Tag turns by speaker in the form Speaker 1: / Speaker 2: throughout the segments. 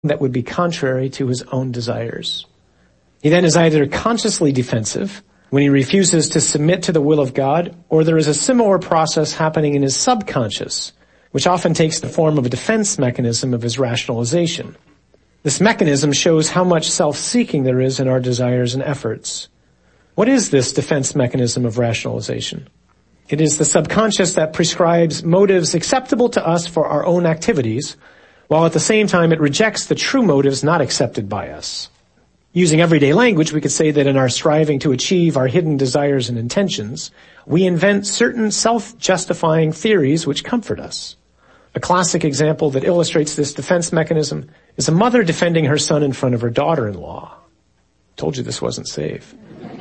Speaker 1: that would be contrary to his own desires. He then is either consciously defensive, when he refuses to submit to the will of God, or there is a similar process happening in his subconscious, which often takes the form of a defense mechanism of his rationalization. This mechanism shows how much self-seeking there is in our desires and efforts. What is this defense mechanism of rationalization? It is the subconscious that prescribes motives acceptable to us for our own activities, while at the same time it rejects the true motives not accepted by us. Using everyday language, we could say that in our striving to achieve our hidden desires and intentions, we invent certain self-justifying theories which comfort us. A classic example that illustrates this defense mechanism is a mother defending her son in front of her daughter-in-law. Told you this wasn't safe.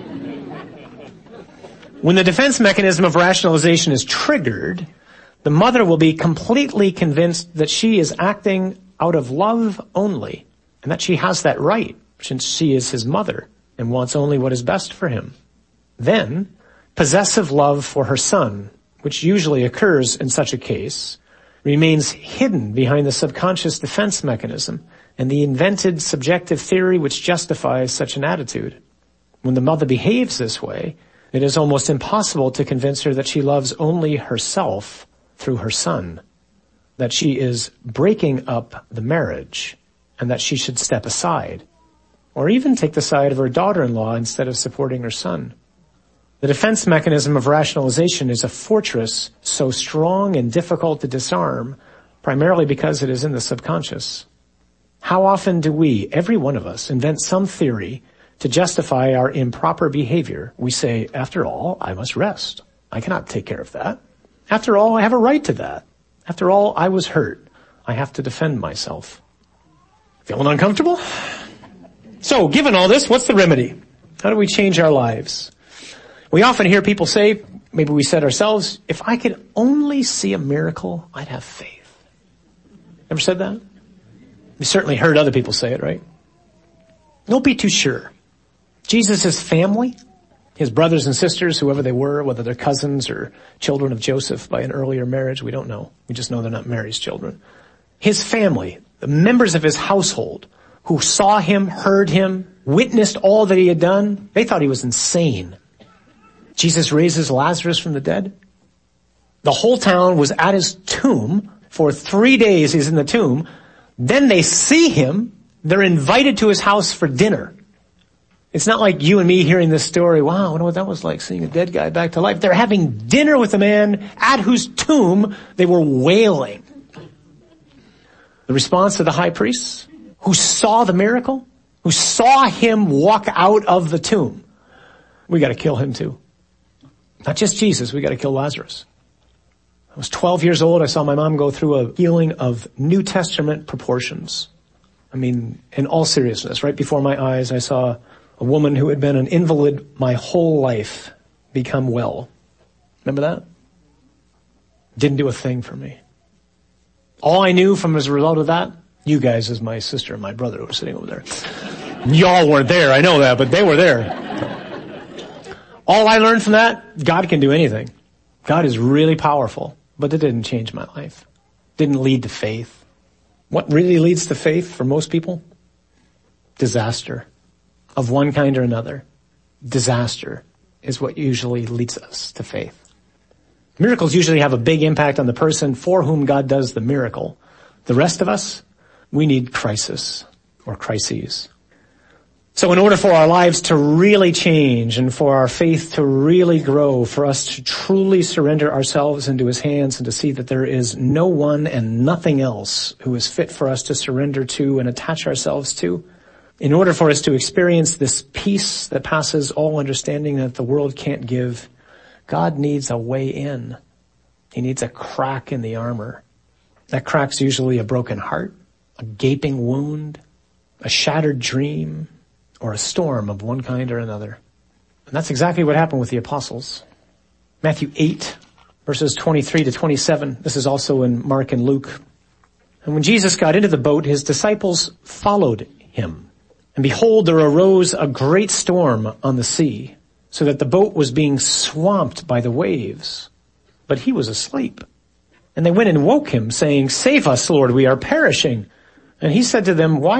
Speaker 1: When the defense mechanism of rationalization is triggered, the mother will be completely convinced that she is acting out of love only, and that she has that right, since she is his mother and wants only what is best for him. Then, possessive love for her son, which usually occurs in such a case, remains hidden behind the subconscious defense mechanism and the invented subjective theory which justifies such an attitude. When the mother behaves this way, it is almost impossible to convince her that she loves only herself through her son, that she is breaking up the marriage, and that she should step aside, or even take the side of her daughter-in-law instead of supporting her son. The defense mechanism of rationalization is a fortress so strong and difficult to disarm, primarily because it is in the subconscious. How often do we, every one of us, invent some theory to justify our improper behavior? We say, after all, I must rest. I cannot take care of that. After all, I have a right to that. After all, I was hurt. I have to defend myself. Feeling uncomfortable? So, given all this, what's the remedy? How do we change our lives? We often hear people say, maybe we said ourselves, if I could only see a miracle, I'd have faith. Ever said that? We certainly heard other people say it, right? Don't be too sure. Jesus' family, his brothers and sisters, whoever they were, whether they're cousins or children of Joseph by an earlier marriage, we don't know. We just know they're not Mary's children. His family, the members of his household, who saw him, heard him, witnessed all that he had done, they thought he was insane. Jesus raises Lazarus from the dead. The whole town was at his tomb. For 3 days he's in the tomb. Then they see him. They're invited to his house for dinner. It's not like you and me hearing this story. Wow, I wonder what that was like, seeing a dead guy back to life. They're having dinner with a man at whose tomb they were wailing. The response of the high priests, who saw the miracle, who saw him walk out of the tomb, we got to kill him too. Not just Jesus, we got to kill Lazarus. I was 12 years old. I saw my mom go through a healing of New Testament proportions. I mean, in all seriousness, right before my eyes, I saw a woman who had been an invalid my whole life become well. Remember that? Didn't do a thing for me. All I knew from as a result of that, you guys as my sister and my brother who were sitting over there. Y'all weren't there, I know that, but they were there. All I learned from that, God can do anything. God is really powerful, but it didn't change my life. Didn't lead to faith. What really leads to faith for most people? Disaster. Of one kind or another. Disaster is what usually leads us to faith. Miracles usually have a big impact on the person for whom God does the miracle. The rest of us, we need crisis or crises. So in order for our lives to really change and for our faith to really grow, for us to truly surrender ourselves into his hands and to see that there is no one and nothing else who is fit for us to surrender to and attach ourselves to, in order for us to experience this peace that passes all understanding that the world can't give, God needs a way in. He needs a crack in the armor. That crack's usually a broken heart, a gaping wound, a shattered dream, or a storm of one kind or another. And that's exactly what happened with the apostles. Matthew 8, verses 23 to 27. This is also in Mark and Luke. And when Jesus got into the boat, his disciples followed him. And behold, there arose a great storm on the sea, so that the boat was being swamped by the waves. But he was asleep. And they went and woke him, saying, "Save us, Lord, we are perishing." And he said to them, why